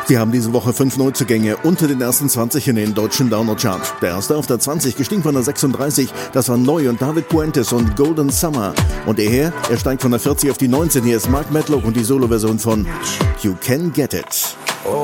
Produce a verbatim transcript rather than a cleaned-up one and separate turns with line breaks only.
Wir haben diese Woche fünf Neuzugänge unter den ersten zwanzig in den deutschen Download-Chart. Der erste auf der zwanzig, gestiegen von der sechsunddreißig. Das war Neu und David Puentes und Golden Summer. Und der Herr, er steigt von der vierzig auf die neunzehn. Hier ist Mark Medlock und die Solo-Version von You Can Get It.